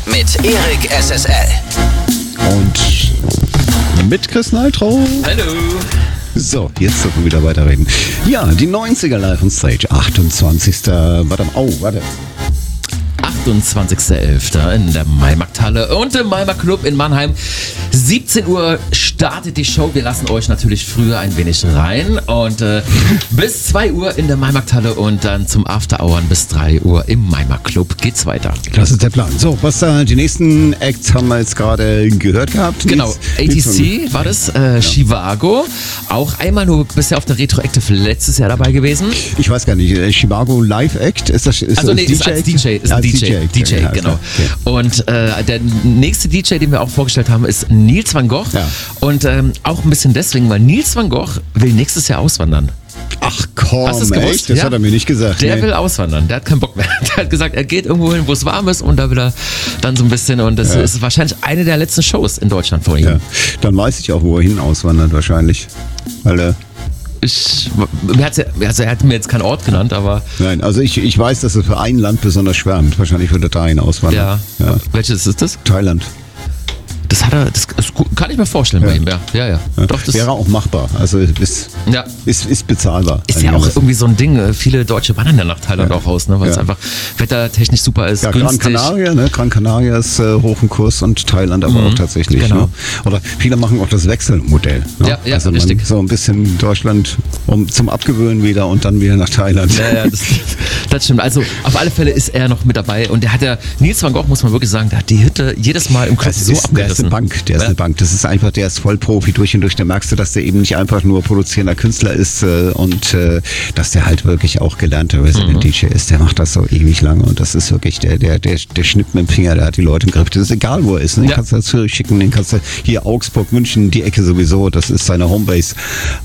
mit Erik SSL. Und mit Chris Neitro. Hallo. So, jetzt dürfen wir wieder weiterreden. Ja, die 90er Live on Stage, 28. Warte. 28.11. in der Maimarkthalle und im Maimarkt-Club in Mannheim. 17 Uhr startet die Show. Wir lassen euch natürlich früher ein wenig rein und bis 2 Uhr in der Maimarkthalle und dann zum After-Hour bis 3 Uhr im Maimarkt-Club geht's weiter. Das ist der Plan. So, was die nächsten Acts haben wir jetzt gerade gehört gehabt. Genau, ATC war das, Chivago. Auch einmal nur bisher auf der Retroactive letztes Jahr dabei gewesen. Ich weiß gar nicht, Chivago Live Act? Ist als DJ, ja, genau. Okay. Und der nächste DJ, den wir auch vorgestellt haben, ist Nils van Gogh. Ja. Und auch ein bisschen deswegen, weil Nils van Gogh will nächstes Jahr auswandern. Ach komm, Hast du es gewusst? echt? Das hat er mir nicht gesagt. Der will auswandern, der hat keinen Bock mehr. Der hat gesagt, er geht irgendwo hin, wo es warm ist und da will er dann so ein bisschen und das ist wahrscheinlich eine der letzten Shows in Deutschland von ihm. Ja. Dann weiß ich auch, wo er hin auswandert wahrscheinlich. Weil er er hat mir jetzt keinen Ort genannt, aber... Nein, also ich weiß, dass er für ein Land besonders schwärmt. Wahrscheinlich wird er dahin auswandern. Ja. Welches ist das? Thailand. Das kann ich mir vorstellen bei ihm, ja. Doch, das wäre auch machbar. Also ist bezahlbar. Ist ja auch irgendwie so ein Ding. Viele Deutsche wandern ja nach Thailand auch aus, ne? Weil es einfach wettertechnisch super ist. Ja, günstig. Gran Canaria ist hoch im Kurs und Thailand aber auch tatsächlich. Genau. Ne? Oder viele machen auch das Wechselmodell. Ne? Ja, also richtig. So ein bisschen Deutschland zum Abgewöhnen wieder und dann wieder nach Thailand. Ja, das stimmt. Also auf alle Fälle ist er noch mit dabei und der hat Nils van Gogh, muss man wirklich sagen, der hat die Hütte jedes Mal im Kopf so abgerissen. Der ist eine Bank. Das ist einfach, der ist Vollprofi durch und durch. Da merkst du, dass der eben nicht einfach nur produzierender Künstler ist und dass der halt wirklich auch gelernter Resident DJ ist. Der macht das so ewig lange und das ist wirklich, der schnippt mit dem Finger, der hat die Leute im Griff. Das ist egal, wo er ist. Ne? Den kannst du Zürich schicken, den kannst du hier Augsburg, München, die Ecke sowieso. Das ist seine Homebase.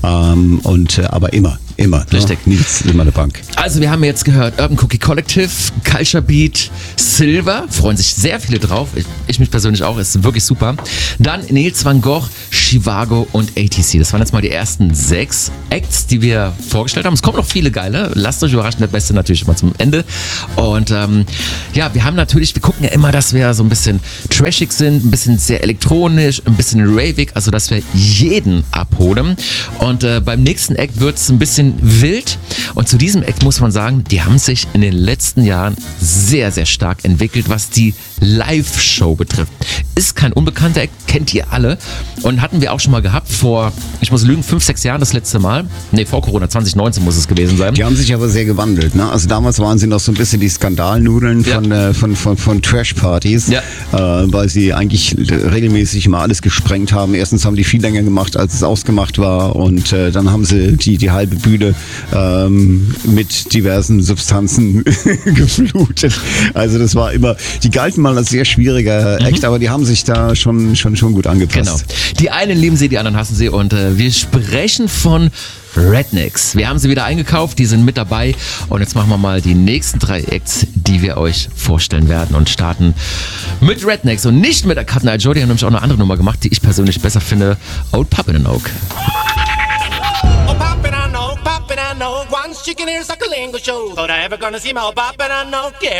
Aber immer. Richtig. Ne? Nils ist immer eine Bank. Also wir haben jetzt gehört Urban Cookie Collective, Culture Beat, Silver, freuen sich sehr viele drauf. Ich mich persönlich auch, ist wirklich super. Dann Nils van Gogh, Chivago und ATC. Das waren jetzt mal die ersten 6 Acts, die wir vorgestellt haben. Es kommen noch viele geile. Lasst euch überraschen, der Beste natürlich mal zum Ende. Und wir gucken ja immer, dass wir so ein bisschen trashig sind, ein bisschen sehr elektronisch, ein bisschen ravig, also dass wir jeden abholen. Und beim nächsten Act wird es ein bisschen wild. Und zu diesem Act muss man sagen, die haben sich in den letzten Jahren sehr, sehr stark entwickelt, was die Live-Show betrifft. Ist kein unbekannter Act, kennt ihr alle. Und hatten wir auch schon mal gehabt vor, ich muss lügen, 5-6 Jahren das letzte Mal. Nee, vor Corona, 2019 muss es gewesen sein. Die haben sich aber sehr gewandelt. Ne? Also damals waren sie noch so ein bisschen die Skandalnudeln von Trash-Partys, weil sie eigentlich regelmäßig mal alles gesprengt haben. Erstens haben die viel länger gemacht, als es ausgemacht war und dann haben sie die halbe Bühne mit diversen Substanzen geflutet. Also das war immer, die galten mal als sehr schwieriger Act, aber die haben sich da schon gut angepasst. Genau. Die einen lieben sie, die anderen hassen sie und wir sprechen von Rednecks. Wir haben sie wieder eingekauft, die sind mit dabei und jetzt machen wir mal die nächsten 3 Acts, die wir euch vorstellen werden und starten mit Rednecks und nicht mit der Cut Night Joe, die haben nämlich auch eine andere Nummer gemacht, die ich persönlich besser finde, Old Puppin' and Oak. Once chicken ears like a lingo show. Thought I ever gonna see my old pop and I know, yeah.